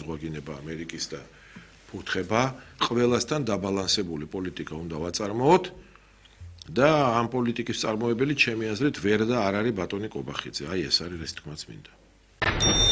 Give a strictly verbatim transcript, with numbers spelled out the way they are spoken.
განზღვაგინება ამერიკის და ფურთხება, ყველასთან დაბალანსებული პოლიტიკა უნდა ვაწარმოოთ და ამ პოლიტიკის წარმოებელი ჩემი აზრით ვერ და არ არის ბატონი კობახიძე. აი ეს არის ეს თქმაც მინდა.